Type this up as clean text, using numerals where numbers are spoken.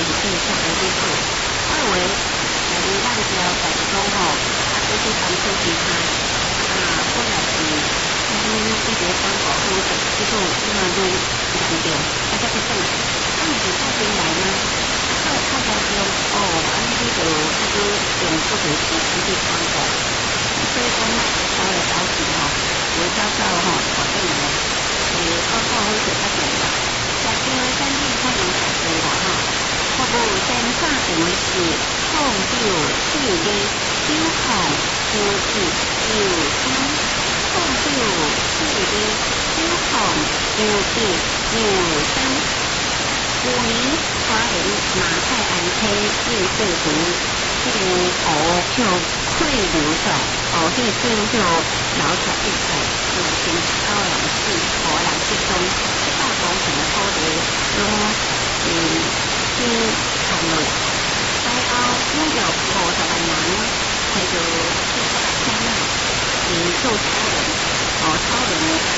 是对下来去做。我以为咱只要家己讲吼，就是当初其他本来是一直当保护的，结果愈严重，才去转来。毋是太进来吗？太严重哦，你就用做回时去帮助。所以讲，早来早去吼，有早吼，保证的。高考好做较重要，食对的产品可能食对啦吼。服务生产电话是094993，094993。旧年花莲马泰安溪夜市图，迄个湖就溃流状，迄个水就流出一块，成高人市、湖人市中100公顷的土地，拢先砍落来，最后约50万人，摕到40万块仔，做超人，超人的